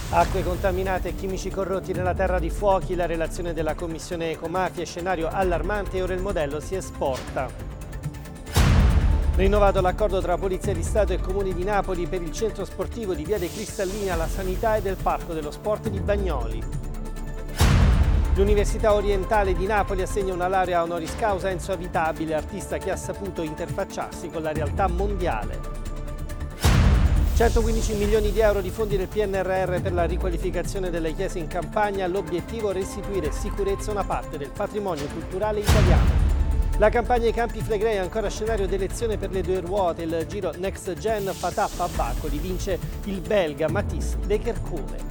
Acque contaminate e chimici corrotti nella terra di fuochi, la relazione della commissione ecomafia, scenario allarmante e ora il modello si esporta. Rinnovato l'accordo tra Polizia di Stato e Comuni di Napoli per il centro sportivo di Via dei Cristallini alla sanità e del Parco dello Sport di Bagnoli. L'Università Orientale di Napoli assegna una laurea honoris causa a Enzo Avitabile, artista che ha saputo interfacciarsi con la realtà mondiale. 115 milioni di euro di fondi del PNRR per la riqualificazione delle chiese in Campania, l'obiettivo restituire sicurezza a una parte del patrimonio culturale italiano. La Campania ai Campi Flegrei è ancora scenario d'elezione per le due ruote, il giro Next Gen fa tappa a Bacoli, vince il belga Mathis De Kerchove.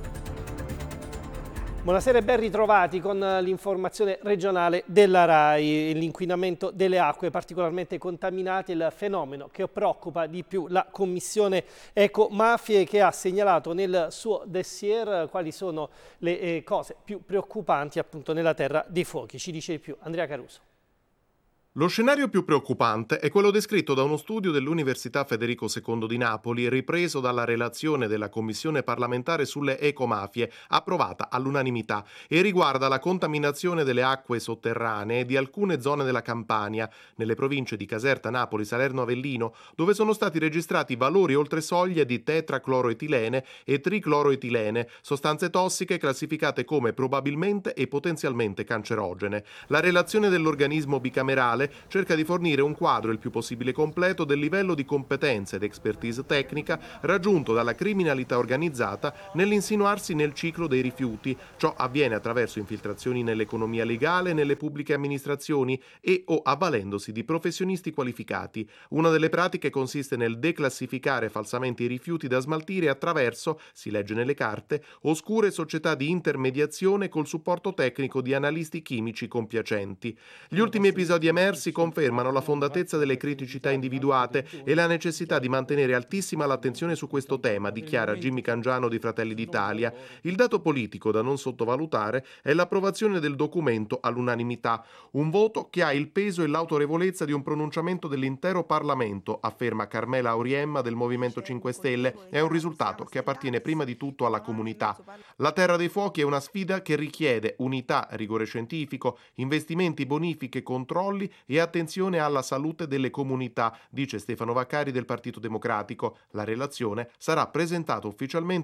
Buonasera e ben ritrovati con l'informazione regionale della RAI. L'inquinamento delle acque particolarmente contaminate, il fenomeno che preoccupa di più la Commissione Ecomafie, che ha segnalato nel suo dossier quali sono le cose più preoccupanti appunto nella terra dei fuochi. Ci dice di più Andrea Caruso. Lo scenario più preoccupante è quello descritto da uno studio dell'Università Federico II di Napoli, ripreso dalla relazione della Commissione parlamentare sulle ecomafie, approvata all'unanimità, e riguarda la contaminazione delle acque sotterranee di alcune zone della Campania, nelle province di Caserta, Napoli, Salerno, Avellino, dove sono stati registrati valori oltre soglia di tetracloroetilene e tricloroetilene, sostanze tossiche classificate come probabilmente e potenzialmente cancerogene. La relazione dell'organismo bicamerale cerca di fornire un quadro il più possibile completo del livello di competenza ed expertise tecnica raggiunto dalla criminalità organizzata nell'insinuarsi nel ciclo dei rifiuti. Ciò avviene attraverso infiltrazioni nell'economia legale e nelle pubbliche amministrazioni e o avvalendosi di professionisti qualificati. Una delle pratiche consiste nel declassificare falsamente i rifiuti da smaltire attraverso, si legge nelle carte, oscure società di intermediazione col supporto tecnico di analisti chimici compiacenti. Gli ultimi episodi emersi confermano la fondatezza delle criticità individuate e la necessità di mantenere altissima l'attenzione su questo tema, dichiara Jimmy Cangiano di Fratelli d'Italia. Il dato politico da non sottovalutare è l'approvazione del documento all'unanimità, un voto che ha il peso e l'autorevolezza di un pronunciamento dell'intero Parlamento, afferma Carmela Auriemma del Movimento 5 Stelle. È un risultato che appartiene prima di tutto alla comunità. La terra dei fuochi è una sfida che richiede unità, rigore scientifico, investimenti, bonifiche, controlli e attenzione alla salute delle comunità, dice Stefano Vaccari del Partito Democratico. La relazione sarà presentata ufficialmente